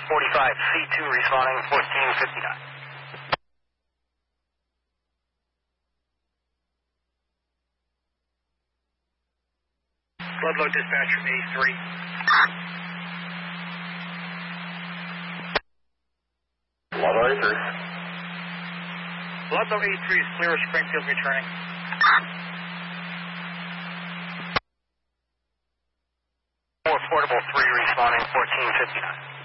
C2 responding 1459. Ludlow dispatcher A3. Ludlow A3. Ludlow A3 is clear of Springfield returning. Portable 3 responding 1459.